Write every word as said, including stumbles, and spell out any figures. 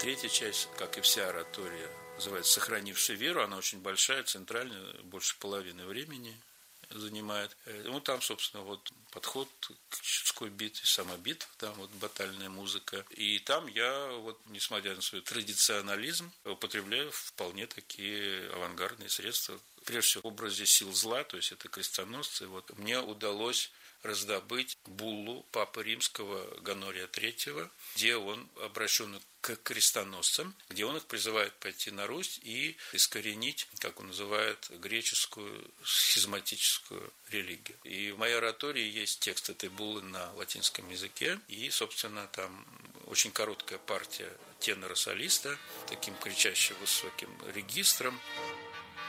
Третья часть, как и вся оратория, называется «Сохранивший веру». Она очень большая, центральная, больше половины времени занимает. Ну, там, собственно, вот подход к Чудской битве, сама битва, там вот батальная музыка. И там я, вот, несмотря на свой традиционализм, употребляю вполне такие авангардные средства. Прежде всего, в образе сил зла, то есть это крестоносцы. Вот мне удалось раздобыть буллу Папы Римского Гонория третьего, где он обращен к крестоносцам, где он их призывает пойти на Русь и искоренить, как он называет, греческую схизматическую религию. И в моей оратории есть текст этой буллы на латинском языке, и, собственно, там очень короткая партия тенора-солиста, таким кричащим высоким регистром.